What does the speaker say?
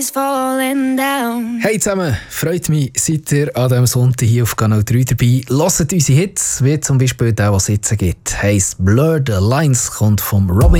is falling down. Hey zusammen, freut mich, seid ihr an diesem Sonntag hier auf Kanal 3 dabei. Hört unsere Hits, wie zum Beispiel der, was es jetzt gibt. Heisst Blur the Lines, kommt vom Robin.